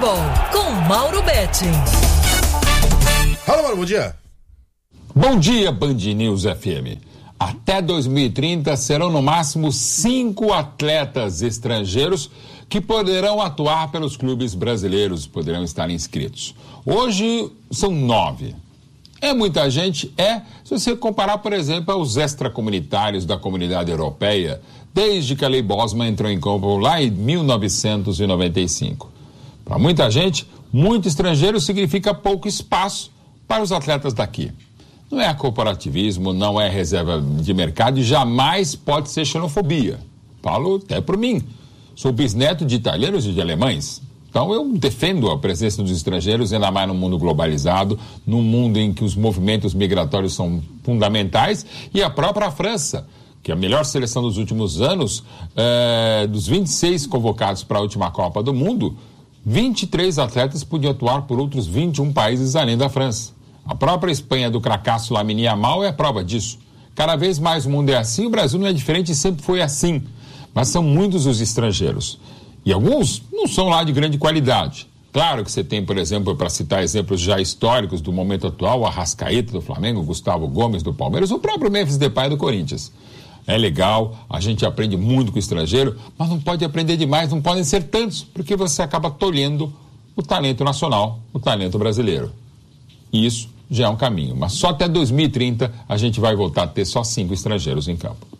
Futebol, com Mauro Betti. Fala, Mauro, bom dia. Bom dia, Band News FM. Até 2030 serão no máximo 5 atletas estrangeiros que poderão atuar pelos clubes brasileiros, poderão estar inscritos. Hoje são 9. É muita gente? Se você comparar, por exemplo, aos extracomunitários da Comunidade Europeia, desde que a Lei Bosman entrou em campo lá em 1995. Para muita gente, muito estrangeiro significa pouco espaço para os atletas daqui. Não é corporativismo, não é reserva de mercado e jamais pode ser xenofobia. Falo até por mim. Sou bisneto de italianos e de alemães. Então eu defendo a presença dos estrangeiros, ainda mais no mundo globalizado, num mundo em que os movimentos migratórios são fundamentais, e a própria França, que é a melhor seleção dos últimos anos, dos 26 convocados para a última Copa do Mundo, 23 atletas podiam atuar por outros 21 países além da França. A própria Espanha do cracaço Lamine Yamal é a prova disso. Cada vez mais o mundo é assim, o Brasil não é diferente e sempre foi assim. Mas são muitos os estrangeiros. E alguns não são lá de grande qualidade. Claro que você tem, por exemplo, para citar exemplos já históricos do momento atual, o Arrascaeta do Flamengo, o Gustavo Gomes do Palmeiras, o próprio Memphis Depay do Corinthians. É legal, a gente aprende muito com o estrangeiro, mas não pode aprender demais, não podem ser tantos, porque você acaba tolhendo o talento nacional, o talento brasileiro. E isso já é um caminho, mas só até 2030 a gente vai voltar a ter só 5 estrangeiros em campo.